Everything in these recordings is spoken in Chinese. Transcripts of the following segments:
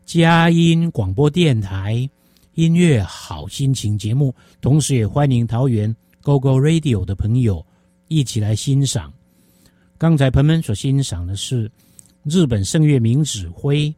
佳音广播电台音乐好心情节目，同时也欢迎桃园 GoGo Radio 的朋友一起来欣赏。刚才朋友们所欣赏的是日本圣乐名指挥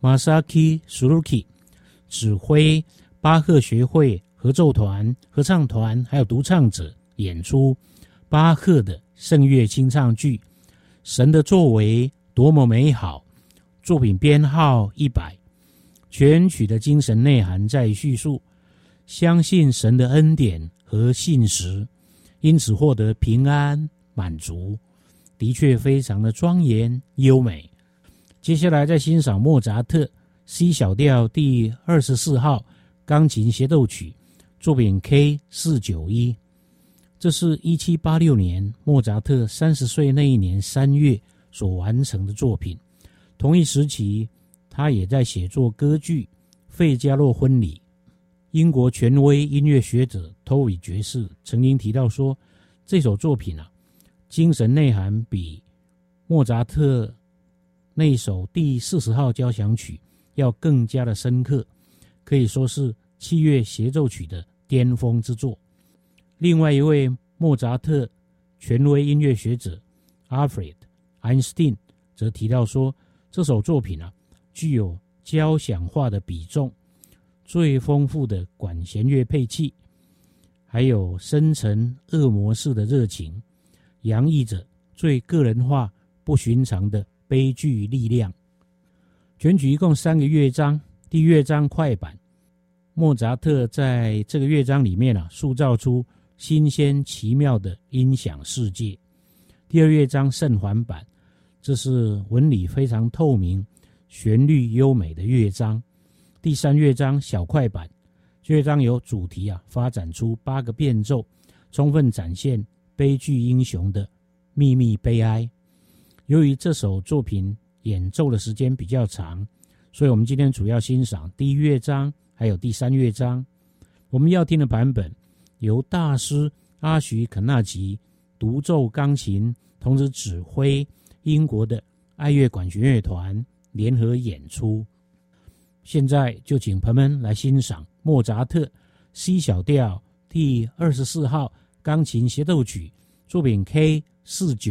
Masaki Suzuki 指挥巴赫学会合奏团、合唱团还有独唱者演出巴赫的圣乐清唱剧《神的作为多么美好》，作品编号100。全曲的精神内涵在叙述相信神的恩典和信实，因此获得平安满足，的确非常的庄严优美。接下来再欣赏莫扎特 C 小调第24号钢琴协奏曲，作品 K491。这是1786年莫扎特30岁那一年3月所完成的作品。同一时期他也在写作歌剧《费加洛婚礼》。英国权威音乐学者托比爵士曾经提到说，这首作品精神内涵比莫扎特那一首第40号交响曲要更加的深刻，可以说是器乐协奏曲的巅峰之作。另外一位莫扎特权威音乐学者 Alfred Einstein 则提到说，这首作品具有交响化的比重，最丰富的管弦乐配器，还有深沉恶魔式的热情，洋溢着最个人化不寻常的悲剧力量。全曲一共3个乐章，第一乐章快板，莫扎特在这个乐章里面塑造出新鲜奇妙的音响世界。第二乐章圣缓板，这是纹理非常透明、旋律优美的乐章。第三乐章小快板，乐章由主题发展出8个变奏，充分展现悲剧英雄的秘密悲哀。由于这首作品演奏的时间比较长，所以我们今天主要欣赏第一乐章还有第三乐章。我们要听的版本由大师阿许肯纳吉独奏钢琴，同时指挥英国的爱乐管弦乐团联合演出。现在就请朋友们来欣赏莫扎特 C 小调第24号钢琴协奏曲，作品 K49。